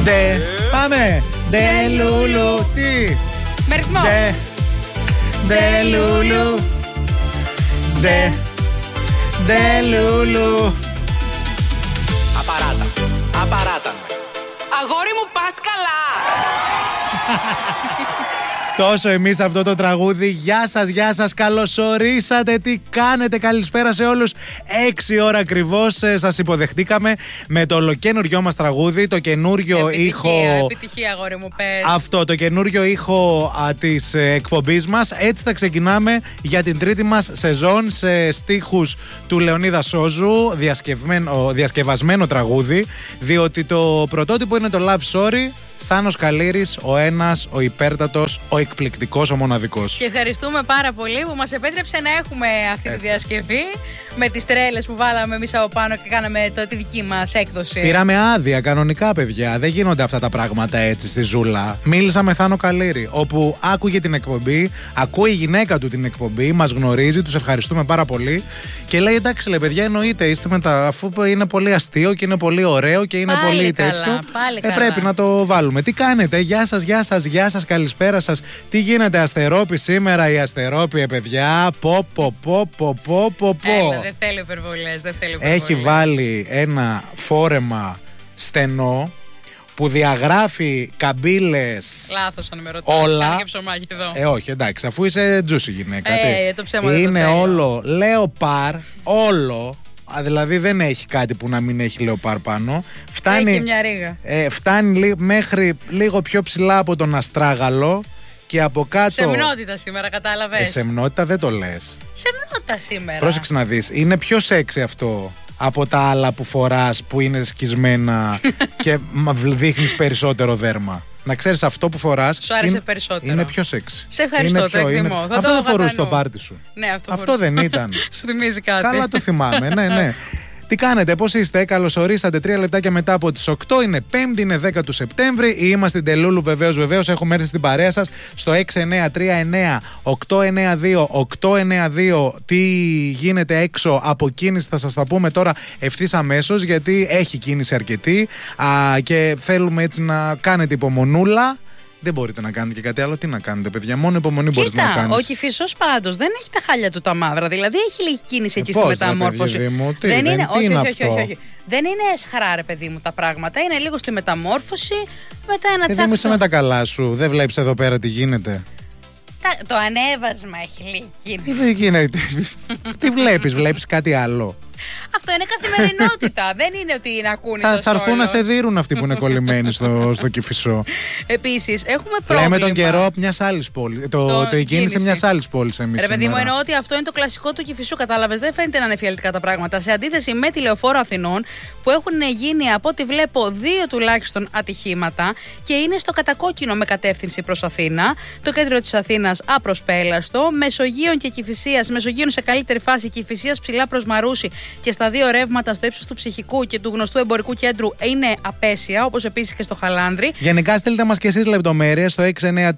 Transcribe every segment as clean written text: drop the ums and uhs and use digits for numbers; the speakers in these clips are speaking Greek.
Πάμε. Ντε λουλου. Τι. Με ρυθμό. Ντε λουλου. Ντε λουλου. Απαράτα. Αγόρι μου, πας καλά. Τόσο εμείς αυτό το τραγούδι. Γεια σας, καλωσορίσατε. Τι κάνετε, καλησπέρα σε όλους. 6 ώρα ακριβώς σας υποδεχτήκαμε με το ολοκένουργιό μας τραγούδι, το καινούριο ήχο. Επιτυχία, αγόρι μου, πες. Αυτό, το καινούριο ήχο της εκπομπής μας. Έτσι θα ξεκινάμε για την τρίτη μας σεζόν σε στίχους του Λεωνίδα Σόζου, διασκευασμένο τραγούδι, διότι το πρωτότυπο είναι το Love Story. Θάνος Καλήρης, ο ένας, ο υπέρτατος, ο εκπληκτικός, ο μοναδικός. Και ευχαριστούμε πάρα πολύ που μας επέτρεψε να έχουμε αυτή τη διασκευή με τις τρέλες που βάλαμε εμείς από πάνω και κάναμε τη δική μας έκδοση. Πήραμε άδεια κανονικά, παιδιά. Δεν γίνονται αυτά τα πράγματα έτσι στη ζούλα. Μίλησα με Θάνο Καλήρη, όπου άκουγε την εκπομπή, ακούει η γυναίκα του την εκπομπή, μας γνωρίζει, τους ευχαριστούμε πάρα πολύ. Και λέει: εντάξει, λέει, παιδιά, εννοείται, είστε μετά, αφού είναι πολύ αστείο και είναι πολύ ωραίο και είναι πάλι πολύ καλά, τέτοιο. πάλι καλά. Πρέπει να το βάλουμε. Τι κάνετε, γεια σας, καλησπέρα σας. Τι γίνεται, Αστερόπη σήμερα, η Αστερόπη, παιδιά. Πω. Έλα, δεν θέλει υπερβολές, Έχει βάλει ένα φόρεμα στενό που διαγράφει καμπύλες. Λάθος αν με ρωτάς. Όλα. Κάνει και ψωμάκι εδώ. Όχι, εντάξει, αφού είσαι τζούσι γυναίκα. Το ψέμα δεν είναι το θέλω. όλο λέοπαρ, όλο. Δηλαδή δεν έχει κάτι που να μην έχει λεοπάρ πάνω. Έχει μια ρίγα. Φτάνει μέχρι λίγο πιο ψηλά από τον αστράγαλο και από κάτω. Σεμνότητα σήμερα, κατάλαβες. Σεμνότητα δεν το λες. Σεμνότητα σήμερα. Πρόσεξε να δεις. Είναι πιο σεξι αυτό από τα άλλα που φοράς που είναι σκισμένα και δείχνεις περισσότερο δέρμα. Να ξέρεις, αυτό που φοράς σου άρεσε περισσότερο. Είναι πιο σεξι. Σε ευχαριστώ, το εκτιμώ. Αυτό δεν φορούσε στο πάρτι σου. Ναι, αυτό δεν ήταν. Σου θυμίζει κάτι. Καλά το θυμάμαι, ναι. Τι κάνετε, πώς είστε, καλωσορίσατε 3 λεπτάκια μετά από τις 8. Είναι Πέμπτη, είναι 10 του Σεπτέμβρη. Είμαστε στην Τελούλου, βεβαίως. Έχουμε έρθει στην παρέα σας στο 6939-892-892. Τι γίνεται έξω από κίνηση θα σας τα πούμε τώρα ευθύς αμέσως, γιατί έχει κίνηση αρκετή και θέλουμε έτσι να κάνετε υπομονούλα. Δεν μπορείτε να κάνετε και κάτι άλλο. Τι να κάνετε, παιδιά, μόνο υπομονή μπορείτε να κάνετε. Ο Κηφισός πάντως δεν έχει τα χάλια του τα μαύρα. Δηλαδή έχει λίγη κίνηση εκεί στη μεταμόρφωση. Δεν είναι. Όχι. Δεν είναι εσχρά, ρε παιδί μου, τα πράγματα. Είναι λίγο στη μεταμόρφωση. Μετά ένα τσάφι. Δεν είσαι με τα καλά σου. Δεν βλέπεις εδώ πέρα τι γίνεται. Το ανέβασμα έχει λίγη κίνηση. Δεν γίνεται. Τι βλέπεις κάτι άλλο. Αυτό είναι καθημερινότητα. Δεν είναι ότι είναι ακούνητος. Θα έρθουν να σε δείρουν αυτοί που είναι κολλημένοι στο Κηφισό. Επίσης, έχουμε πρόβλημα. Λέμε τον καιρό μιας άλλης πόλης. Η κίνηση μιας άλλης πόλης εμείς. Ρε παιδί μου, εννοώ ότι αυτό είναι το κλασικό του Κηφισού. Κατάλαβες, δεν φαίνεται να είναι εφιαλτικά τα πράγματα. Σε αντίθεση με τη Λεωφόρο Αθηνών, που έχουν γίνει από ό,τι βλέπω 2 τουλάχιστον ατυχήματα και είναι στο κατακόκκινο με κατεύθυνση προς Αθήνα. Το κέντρο της Αθήνας απροσπέλαστο. Μεσογείων και Κηφισίας. Μεσογείων σε καλύτερη φάση. Κηφισίας ψηλά προς Μαρούσι. Και στα 2 ρεύματα στο ύψος του Ψυχικού και του γνωστού εμπορικού κέντρου είναι απέσια, όπως επίσης και στο Χαλάνδρη. Γενικά, στείλτε μας και εσείς λεπτομέρειες στο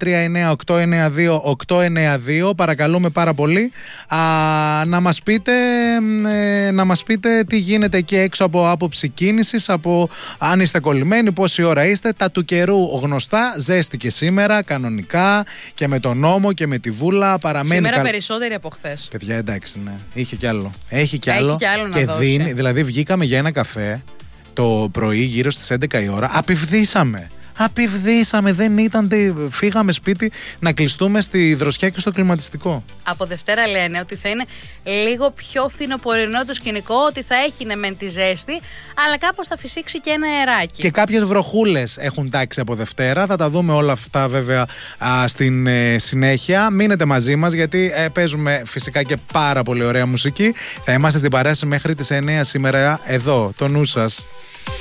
6939-892-892. Παρακαλούμε πάρα πολύ να μας πείτε τι γίνεται εκεί έξω από άποψη κίνησης, από αν είστε κολλημένοι, πόση ώρα είστε. Τα του καιρού γνωστά, ζέστη και σήμερα, κανονικά και με τον νόμο και με τη βούλα. Σήμερα περισσότεροι από χθες. Παιδιά, εντάξει, ναι. Είχε κι άλλο. Έχει κι άλλο και δίνει. Δηλαδή, βγήκαμε για ένα καφέ το πρωί γύρω στις 11 η ώρα. Απειβδίσαμε, δεν ήταν. Φύγαμε σπίτι να κλειστούμε στη δροσιά και στο κλιματιστικό. Από Δευτέρα λένε ότι θα είναι λίγο πιο φθινοπορεινό το σκηνικό, ότι θα έχει ναι μεν τη ζέστη, αλλά κάπως θα φυσήξει και ένα αεράκι. Και κάποιες βροχούλες έχουν τάξει από Δευτέρα. Θα τα δούμε όλα αυτά βέβαια στην συνέχεια. Μείνετε μαζί μας, γιατί παίζουμε φυσικά και πάρα πολύ ωραία μουσική. Θα είμαστε στην παρέα μέχρι τις 9 σήμερα εδώ. Το νου σας.